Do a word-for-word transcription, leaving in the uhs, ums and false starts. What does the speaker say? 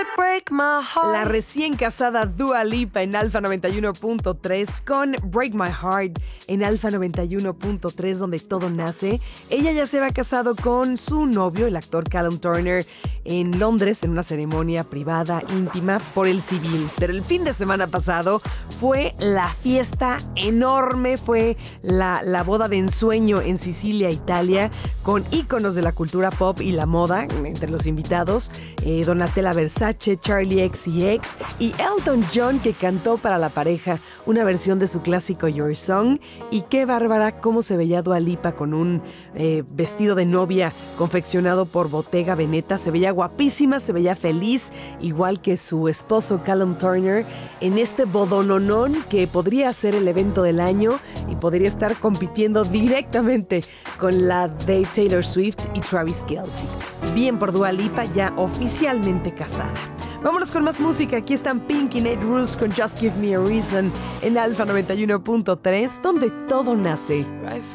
Break my heart. La recién casada Dua Lipa en Alfa noventa y uno punto tres con Break My Heart en Alfa noventa y uno punto tres, donde todo nace. Ella ya se había casado con su novio, el actor Callum Turner, en Londres en una ceremonia privada, íntima, por el civil. Pero el fin de semana pasado fue la fiesta enorme, fue la, la boda de ensueño en Sicilia, Italia, con íconos de la cultura pop y la moda entre los invitados. Eh, Donatella Versace, Charlie X C X y Elton John, que cantó para la pareja una versión de su clásico Your Song. Y qué bárbara cómo se veía Dua Lipa con un eh, vestido de novia confeccionado por Bottega Veneta. Se veía guapísima, se veía feliz, igual que su esposo Callum Turner, en este bodononón que podría ser el evento del año y podría estar compitiendo directamente con la de Taylor Swift y Travis Kelce. Bien por Dua Lipa, ya oficialmente casada. Vámonos con más música. Aquí están Pink y Nate Ruess con Just Give Me a Reason en Alfa noventa y uno punto tres, donde todo nace.